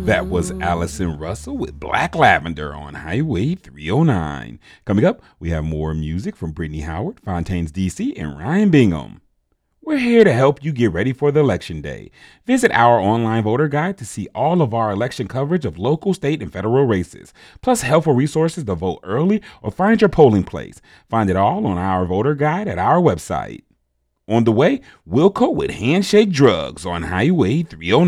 That was Allison Russell with Black Lavender on Highway 309. Coming up, we have more music from Brittany Howard, Fontaines DC, and Ryan Bingham. We're here to help you get ready for the election day. Visit our online voter guide to see all of our election coverage of local, state, and federal races, plus helpful resources to vote early or find your polling place. Find it all on our voter guide at our website. On the way, Wilco with Handshake Drugs on Highway 309.